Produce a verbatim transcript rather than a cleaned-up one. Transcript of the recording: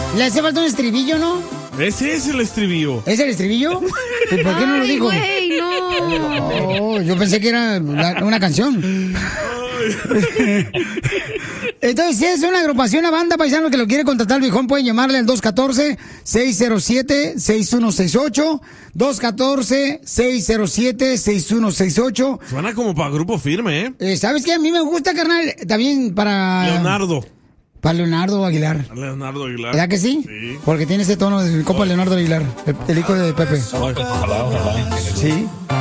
Le hace falta un estribillo, ¿no? Ese es el estribillo. ¿Es el estribillo? ¿Y por qué no lo Ay, dijo? güey, no. Oh, yo pensé que era la- una canción. Entonces, si es una agrupación, una banda paisano que lo quiere contratar al viejón, pueden llamarle al dos uno cuatro, seis cero siete, seis uno seis ocho. dos uno cuatro, seis cero siete, seis uno seis ocho. Suena como para grupo firme, ¿eh? Eh, ¿Sabes qué? A mí me gusta, carnal, también para... Leonardo. Para Leonardo Aguilar. Leonardo Aguilar. ¿Verdad que sí? Sí. Porque tiene ese tono de copa Leonardo Aguilar, el, el hijo de Pepe. Sí.